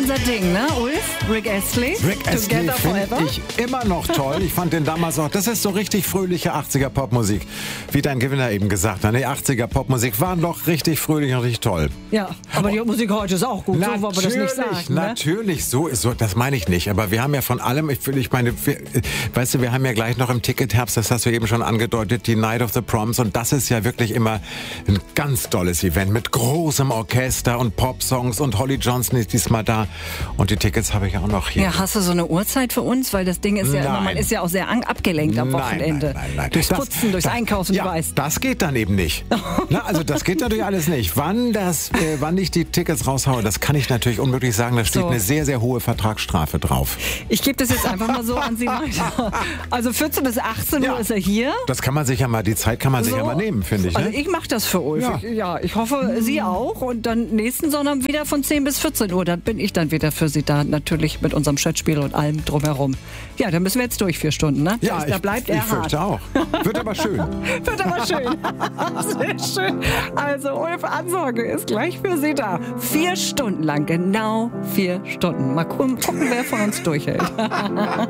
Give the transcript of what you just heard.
unser Ding, ne, Ulf? Rick Astley? Rick Astley finde ich immer noch toll. Ich fand den damals auch, das ist so richtig fröhliche 80er Popmusik. Wie dein Gewinner eben gesagt hat, die 80er Popmusik waren doch richtig fröhlich und richtig toll. Ja, aber die Musik heute ist auch gut, so wollen wir das nicht sagen. Natürlich, so ist so, das meine ich nicht. Aber wir haben ja von allem, ich meine, weißt du, wir haben ja gleich noch im Ticket-Herbst, das hast du eben schon angedeutet, die Night of the Proms. Und das ist ja wirklich immer ein ganz tolles Event mit großem Orchester und Popsongs. Und Holly Johnson ist diesmal da. Und die Tickets habe ich auch noch hier. Ja, hast du so eine Uhrzeit für uns? Weil das Ding ist ja immer, man ist ja auch sehr abgelenkt am Wochenende. Nein. Durchs Putzen, durchs Einkaufen, ja, du weißt. Das geht dann eben nicht. Na, also das geht natürlich alles nicht. Wann ich die Tickets raushaue, das kann ich natürlich unmöglich sagen. Da steht eine sehr, sehr hohe Vertragsstrafe drauf. Ich gebe das jetzt einfach mal so an Sie weiter. Also 14 bis 18 Uhr ist er hier. Das kann man sich ja mal, die Zeit kann man sich ja mal nehmen, finde ich. Ne? Also ich mache das für Ulf. Ja. Ich hoffe, Sie auch. Und dann nächsten Sonntag wieder von 10 bis 14 Uhr. Dann bin ich dann wieder für Sie da. Natürlich mit unserem Chatspiel und allem drumherum. Ja, dann müssen wir jetzt durch 4 Stunden, ne? Ja, da bleibt er ich fürchte auch. Wird aber schön. Wird aber schön. Sehr schön. Also Ulf Ansorge ist gleich für Sie da. 4 Stunden lang, genau 4 Stunden. Mal gucken, wer von uns durchhält.